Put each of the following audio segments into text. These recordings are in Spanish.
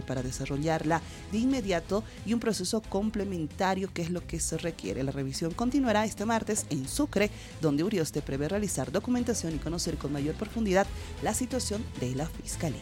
para desarrollarla de inmediato y un proceso complementario que es lo que se requiere. La revisión continuará este martes en Sucre, donde Urioste prevé realizar documentación y conocer con mayor profundidad la situación de la Fiscalía.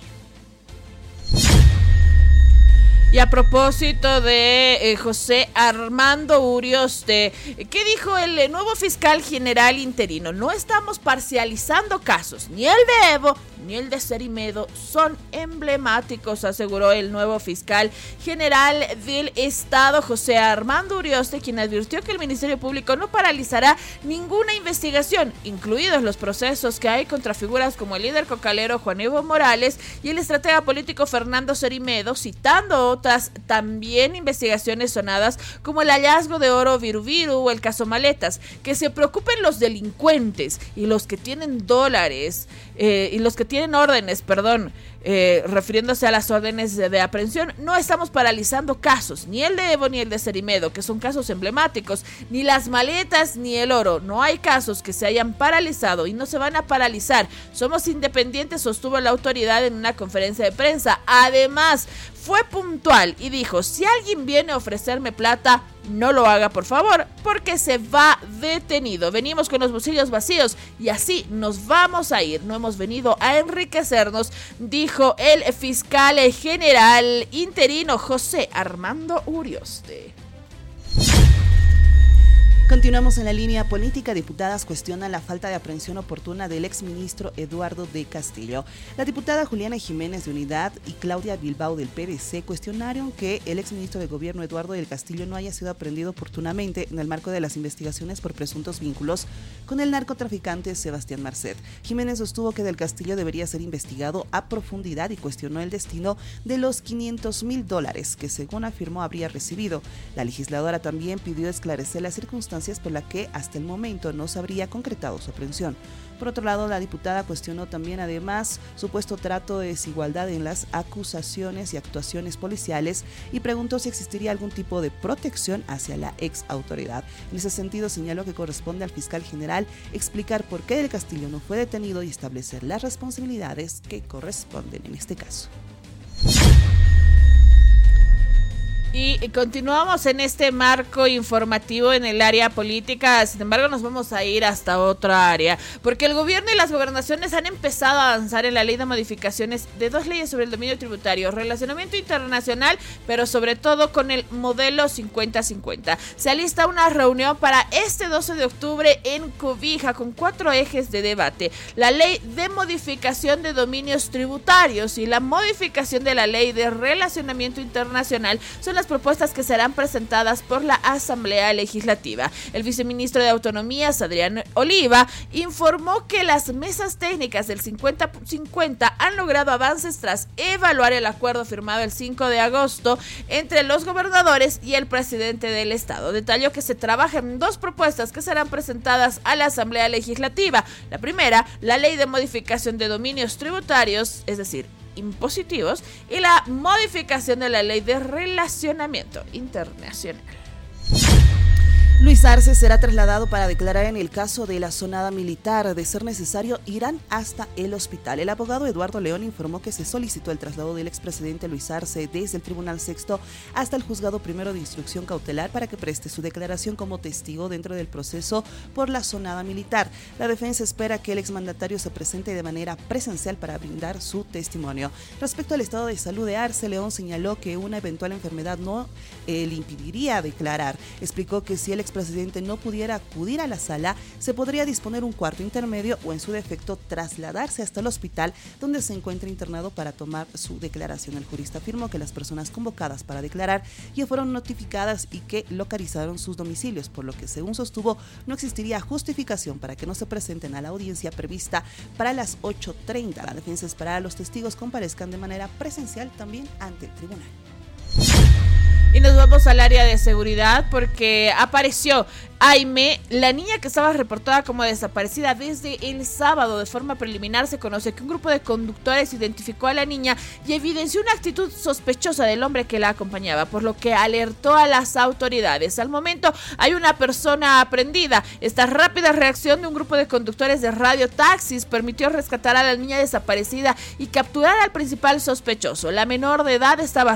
Y a propósito de José Armando Urioste, ¿qué dijo el nuevo fiscal general interino? No estamos parcializando casos, ni el de Evo ni el de Cerimedo son emblemáticos, aseguró el nuevo fiscal general del Estado, José Armando Urioste, quien advirtió que el Ministerio Público no paralizará ninguna investigación, incluidos los procesos que hay contra figuras como el líder cocalero Juan Evo Morales y el estratega político Fernando Cerimedo, citando otras también investigaciones sonadas como el hallazgo de oro Viru o el caso Maletas. Que se preocupen los delincuentes y los que tienen dólares y los que tienen órdenes, refiriéndose a las órdenes de aprehensión. No estamos paralizando casos, ni el de Evo ni el de Cerimedo, que son casos emblemáticos, ni las maletas ni el oro. No hay casos que se hayan paralizado y no se van a paralizar. Somos independientes, sostuvo la autoridad en una conferencia de prensa. Además, fue puntual y dijo: si alguien viene a ofrecerme plata, no lo haga, por favor, porque se va detenido. Venimos con los bolsillos vacíos y así nos vamos a ir. No hemos venido a enriquecernos, dijo el fiscal general interino José Armando Urioste. Continuamos en la línea política. Diputadas cuestionan la falta de aprehensión oportuna del exministro Eduardo de Castillo. La diputada Juliana Jiménez de Unidad y Claudia Bilbao del PDC cuestionaron que el exministro de Gobierno Eduardo del Castillo no haya sido aprehendido oportunamente en el marco de las investigaciones por presuntos vínculos con el narcotraficante Sebastián Marcet. Jiménez sostuvo que del Castillo debería ser investigado a profundidad y cuestionó el destino de los $500,000 que, según afirmó, habría recibido. La legisladora también pidió esclarecer las circunstancias por la que hasta el momento no se habría concretado su aprehensión. Por otro lado, la diputada cuestionó también, además, supuesto trato de desigualdad en las acusaciones y actuaciones policiales y preguntó si existiría algún tipo de protección hacia la ex autoridad. En ese sentido, señaló que corresponde al fiscal general explicar por qué del Castillo no fue detenido y establecer las responsabilidades que corresponden en este caso. Y continuamos en este marco informativo en el área política. Sin embargo, nos vamos a ir hasta otra área, porque el gobierno y las gobernaciones han empezado a avanzar en la ley de modificaciones de 2 leyes sobre el dominio tributario, relacionamiento internacional, pero sobre todo con el modelo 50-50. Se alista una reunión para este 12 de octubre en Cobija con 4 ejes de debate: la ley de modificación de dominios tributarios y la modificación de la ley de relacionamiento internacional. Son las propuestas que serán presentadas por la Asamblea Legislativa. El viceministro de Autonomías, Adrián Oliva, informó que las mesas técnicas del 50-50 han logrado avances tras evaluar el acuerdo firmado el 5 de agosto entre los gobernadores y el presidente del Estado. Detalló que se trabaja en 2 propuestas que serán presentadas a la Asamblea Legislativa. La primera, la ley de modificación de dominios tributarios, es decir, impositivos, y la modificación de la ley de relacionamiento internacional. Luis Arce será trasladado para declarar en el caso de la sonada militar. De ser necesario, irán hasta el hospital. El abogado Eduardo León informó que se solicitó el traslado del expresidente Luis Arce desde el Tribunal Sexto hasta el Juzgado Primero de Instrucción Cautelar para que preste su declaración como testigo dentro del proceso por la sonada militar. La defensa espera que el exmandatario se presente de manera presencial para brindar su testimonio. Respecto al estado de salud de Arce, León señaló que una eventual enfermedad no le impediría declarar. Explicó que si el expresidente no pudiera acudir a la sala, se podría disponer un cuarto intermedio o, en su defecto, trasladarse hasta el hospital donde se encuentra internado para tomar su declaración. El jurista afirmó que las personas convocadas para declarar ya fueron notificadas y que localizaron sus domicilios, por lo que, según sostuvo, no existiría justificación para que no se presenten a la audiencia prevista para las 8:30. La defensa espera a los testigos comparezcan de manera presencial también ante el tribunal. Y nos vamos al área de seguridad porque apareció Aime, la niña que estaba reportada como desaparecida desde el sábado. De forma preliminar se conoce que un grupo de conductores identificó a la niña y evidenció una actitud sospechosa del hombre que la acompañaba, por lo que alertó a las autoridades. Al momento hay una persona aprehendida. Esta rápida reacción de un grupo de conductores de radio taxis permitió rescatar a la niña desaparecida y capturar al principal sospechoso. La menor de edad estaba